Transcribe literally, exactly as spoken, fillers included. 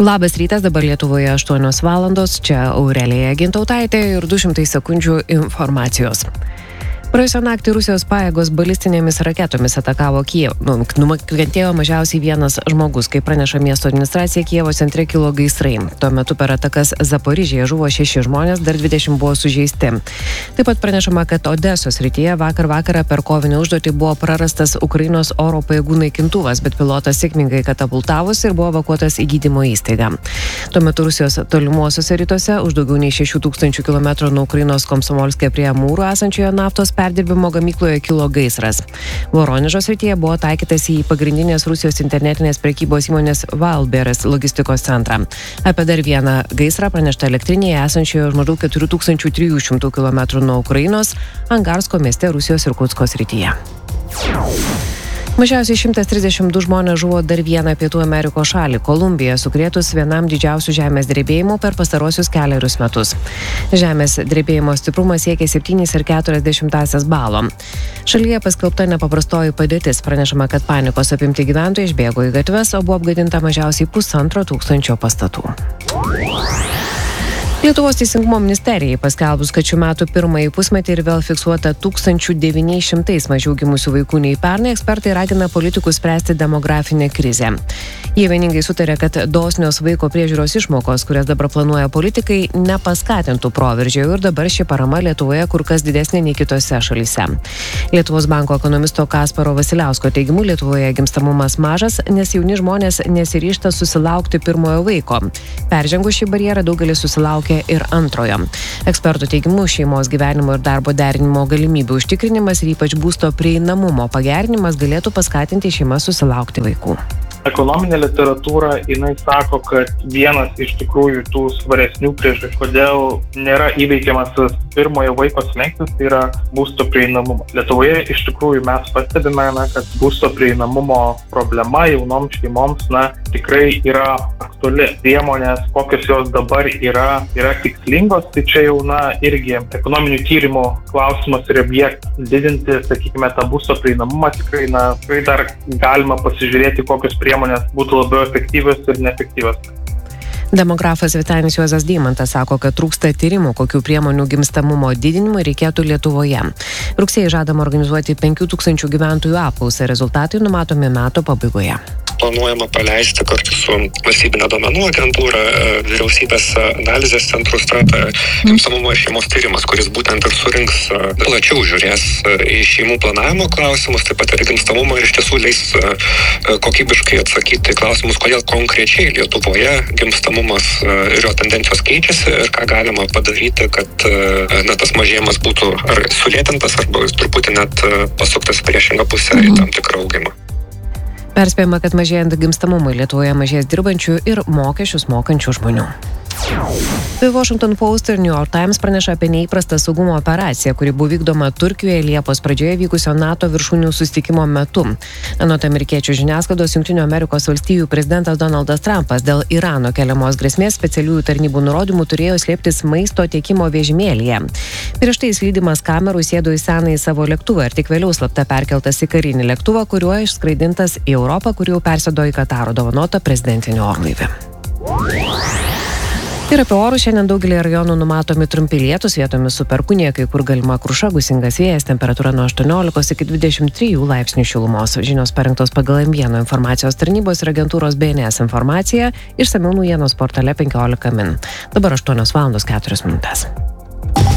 Labas rytas, dabar Lietuvoje aštuonios valandos, čia Aurelija Gintautaitė ir du šimtai sekundžių informacijos. Praėjusią naktį Rusijos pajėgos balistinėmis raketomis atakavo Kijevą. Nukentėjo mažiausiai vienas žmogus, kai praneša miesto administracija, Kijevo centre kilo gaisrai. Tuo metu per atakas Zaporižėje žuvo šeši žmonės, dar dvidešimt buvo sužeisti. Taip pat pranešama, kad Odesos srityje vakar vakarą per kovinę užduotį buvo prarastas Ukrainos oro pajėgų naikintuvas, bet pilotas sėkmingai katapultavosi ir buvo evakuotas į gydymo įstaigą. Tuo metu Rusijos tolimuosiuose rytuose už daugiau nei šešių tūkstančių kilometrų nuo Ukrainos Komsomolske prie Amūro esančioje naftos perdirbimo gamykloje kilo gaisras. Voronežo srityje buvo taikytas į pagrindinės Rusijos internetinės prekybos įmonės Wildberries logistikos centrą. Apie dar vieną gaisrą pranešta elektrinėje esančioje už maždaug keturių tūkstančių trijų šimtų kilometrų nuo Ukrainos Angarsko mieste Rusijos Irkutsko srityje. Mažiausiai šimtas trisdešimt du žmonės žuvo dar vieną Pietų Amerikos šalį – Kolumbiją, sukrėtus vienam didžiausių žemės drebėjimų per pastarosius kelerius metus. Žemės drebėjimo stiprumas siekė septynis ir keturias dešimtąsias balo. Šalyje paskelbta nepaprastoji padėtis, pranešama, kad panikos apimti gyventojai išbėgo į gatves, o buvo apgadinta mažiausiai pusantro tūkstančio pastatų. Lietuvos teisingumo ministerijai paskelbus, kad šių metų pirmąjį pusmetį ir vėl fiksuota tūkstančių devyniais šimtais mažiau gimusių vaikų nei pernai, ekspertai ragina politikus spręsti demografinę krizę. Jie vieningai sutarė, kad dosnios vaiko priežiūros išmokos, kurias dabar planuoja politikai, nepaskatintų proveržio ir dabar ši parama Lietuvoje kur kas didesnė nei kitose šalyse. Lietuvos banko ekonomisto Kasparo Vasiliausko teigimu, Lietuvoje gimstamumas mažas, nes jauni žmonės nesiryžta susilaukti pirmojo vaiko. Peržengus šį barjerą daugelis susilaukia ir antrojo. Ekspertų teigimu, šeimos gyvenimo ir darbo derinimo galimybių užtikrinimas ir ypač būsto prieinamumo pagerinimas galėtų paskatinti šeimas susilaukti vaikų. Ekonominė literatūra, jinai sako, kad vienas iš tikrųjų tų svaresnių priežasčių, kodėl nėra įveikiamas pirmojo vaiko slenkstis, tai yra būsto prieinamumas. Lietuvoje iš tikrųjų mes pastebime, na, kad būsto prieinamumo problema jaunoms šeimoms, na, tikrai yra aktuali. Priemonės, kokios jos dabar yra, yra tikslingos, tai čia jau, na, irgi ekonominių tyrimų klausimas ir objektas. Didinti, sakykime, tą būsto prieinamumą tikrai, na, tikrai dar galima pasižiūrėti, kokios priemonės priemonės būtų labiau efektyvios ir neefektyvios. Demografas Vytenis Juozas Deimantas sako, kad trūksta tyrimų, kokių priemonių gimstamumo didinimui reikėtų Lietuvoje. Rugsėjį žadama organizuoti penkių tūkstančių gyventojų apklausą, rezultatai numatomi metų pabaigoje. Planuojama paleisti kartu su valstybinė duomenų agentūra, vyriausybės analizės centrų strata gimstamumo ir šeimos tyrimas, kuris būtent ir surinks plačiau žiūrės į šeimų planavimo klausimus, taip pat ir gimstamumo ir iš tiesų leis kokybiškai atsakyti klausimus, kodėl konkrečiai Lietuvoje gimstamumas ir jo tendencijos keičiasi ir ką galima padaryti, kad na, tas mažėjimas būtų ar sulėtintas arba truputį net pasuktas priešingą pusę į tam tikrą augimą. Perspėjama, kad mažėjant gimstamumui Lietuvoje mažės dirbančių ir mokesčius mokančių žmonių. Tai Washington Post ir New York Times praneša apie neįprastą saugumo operaciją, kuri buvo vykdoma Turkijoje Liepos pradžioje vykusio NATO viršūnių susitikimo metu. Anot amerikiečių žiniasklaidos, Jungtinių Amerikos valstijų prezidentas Donaldas Trumpas dėl Irano keliamos grėsmės specialiųjų tarnybų nurodymų turėjo slėptis maisto tiekimo vežimėlyje. Prieš tai jis lydimas kamerų sėdo į senąjį savo lėktuvą ir tik vėliau slapta perkeltas į karinį lėktuvą, kuriuo išskraidintas į Europą, kur jau persėdo į Kataro dovanotą prezidentinį orlaivį. Ir apie orus šiandien daugelį rajonų numatomi trumpi lietūs, vietomis su perkūnija, kai kur galima kruša, gūsingas vėjas, temperatūra nuo aštuoniolikos iki dvidešimt trijų laipsnių šilumos. Žinios parengtos pagal M vieno informacijos tarnybos ir agentūros B N S informaciją, išsamiau naujienos portale penkiolika min. Dabar aštuonios valandos keturios minutės.